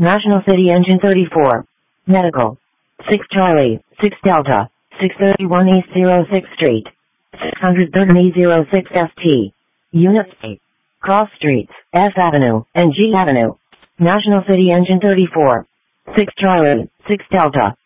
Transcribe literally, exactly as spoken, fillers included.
National City Engine thirty-four. Medical. six Charlie, six Delta, six thirty-one East oh sixth Street. six thirty oh six S T. Unit C. Cross Streets, S Avenue, and G Avenue. National City Engine thirty-four. six Charlie, six Delta,